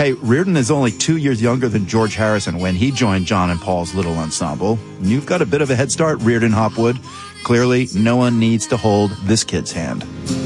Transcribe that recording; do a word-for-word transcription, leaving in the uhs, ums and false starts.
Hey, Reardon is only two years younger than George Harrison when he joined John and Paul's little ensemble. You've got a bit of a head start, Reardon Hopwood. Clearly, no one needs to hold this kid's hand.